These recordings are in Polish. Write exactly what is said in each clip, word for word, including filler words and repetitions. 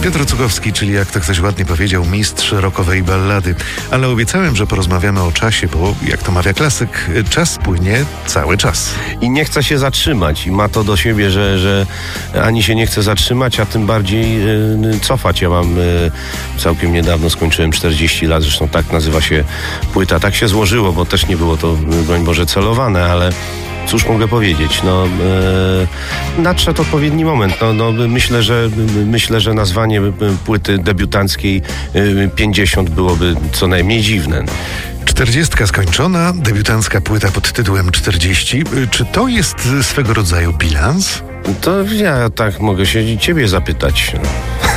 Piotr Cugowski, czyli jak to ktoś ładnie powiedział, mistrz rockowej ballady. Ale obiecałem, że porozmawiamy o czasie, bo jak to mawia klasyk, czas płynie cały czas. I nie chce się zatrzymać. I ma to do siebie, że, że ani się nie chce zatrzymać, a tym bardziej y, cofać. Ja mam y, całkiem niedawno skończyłem czterdzieści lat, zresztą tak nazywa się płyta. Tak się złożyło, bo też nie było to, broń Boże, celowane, ale cóż mogę powiedzieć? No, e, nadszedł odpowiedni moment. No, no, myślę, że, myślę, że nazwanie płyty debiutanckiej e, pięćdziesiąt byłoby co najmniej dziwne. No. Czterdziestka skończona, debiutancka płyta pod tytułem czterdzieści. Czy to jest swego rodzaju bilans? To ja tak mogę się ciebie zapytać. No.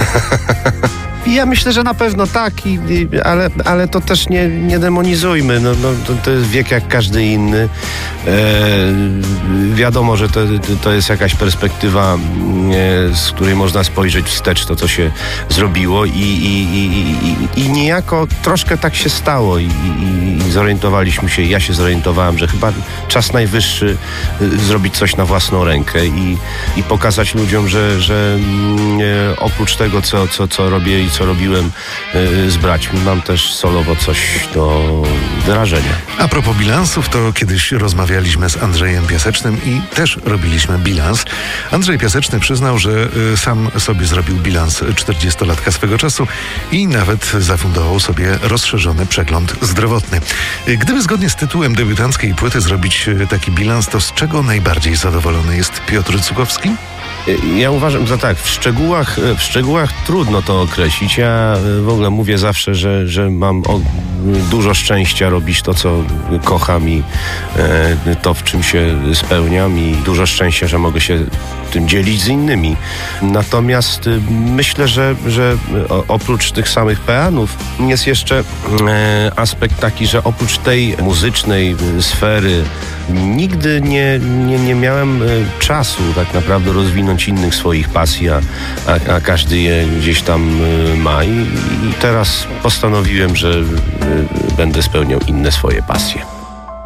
Ja myślę, że na pewno tak, i, i, ale, ale to też nie, nie demonizujmy. No, no, to, to jest wiek jak każdy inny. E, wiadomo, że to, to jest jakaś perspektywa, e, z której można spojrzeć wstecz to, co się zrobiło i, i, i, i, i niejako troszkę tak się stało i, i, i zorientowaliśmy się, ja się zorientowałem, że chyba czas najwyższy zrobić coś na własną rękę i, i pokazać ludziom, że, że e, oprócz tego, co, co, co robię i co robiłem y, z braćmi, mam też solowo coś do wyrażenia. A propos bilansów, to kiedyś rozmawialiśmy z Andrzejem Piasecznym i też robiliśmy bilans. Andrzej Piaseczny przyznał, że y, sam sobie zrobił bilans czterdziestolatka swego czasu i nawet zafundował sobie rozszerzony przegląd zdrowotny. Y, gdyby zgodnie z tytułem debiutanckiej płyty zrobić y, taki bilans, to z czego najbardziej zadowolony jest Piotr Cugowski? Ja uważam, że tak, w szczegółach, w szczegółach trudno to określić. Ja w ogóle mówię zawsze, że, że mam o, dużo szczęścia robić to, co kocham i e, to, w czym się spełniam, i dużo szczęścia, że mogę się tym dzielić z innymi. Natomiast y, myślę, że, że o, oprócz tych samych peanów jest jeszcze e, aspekt taki, że oprócz tej muzycznej sfery nigdy nie, nie, nie miałem y, czasu tak naprawdę rozwinąć innych swoich pasji, a, a, a każdy je gdzieś tam y, ma. I, I teraz postanowiłem, że y, będę spełniał inne swoje pasje.